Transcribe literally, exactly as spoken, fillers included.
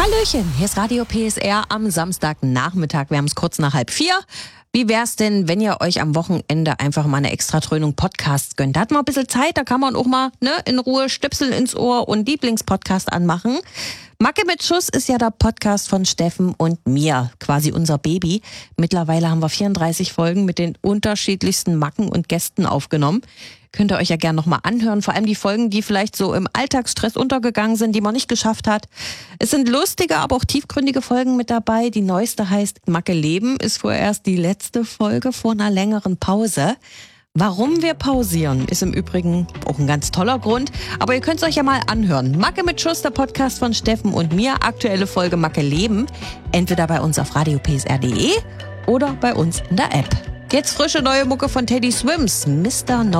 Hallöchen, hier ist Radio P S R am Samstagnachmittag. Wir haben es kurz nach halb vier. Wie wär's denn, wenn ihr euch am Wochenende einfach mal eine Extra-Dröhnung Podcast gönnt? Da hat man ein bisschen Zeit, da kann man auch mal ne, in Ruhe Stöpsel ins Ohr und Lieblingspodcast anmachen. Macke mit Schuss ist ja der Podcast von Steffen und mir, quasi unser Baby. Mittlerweile haben wir vierunddreißig Folgen mit den unterschiedlichsten Macken und Gästen aufgenommen. Könnt ihr euch ja gerne nochmal anhören, vor allem die Folgen, die vielleicht so im Alltagsstress untergegangen sind, die man nicht geschafft hat. Es sind lustige, aber auch tiefgründige Folgen mit dabei. Die neueste heißt Macke Leben, ist vorerst die letzte Folge vor einer längeren Pause. Warum wir pausieren, ist im Übrigen auch ein ganz toller Grund. Aber ihr könnt es euch ja mal anhören. Macke mit Schuss, der Podcast von Steffen und mir. Aktuelle Folge Macke Leben. Entweder bei uns auf radio p s r punkt d e oder bei uns in der App. Jetzt frische neue Mucke von Teddy Swims, Mister No.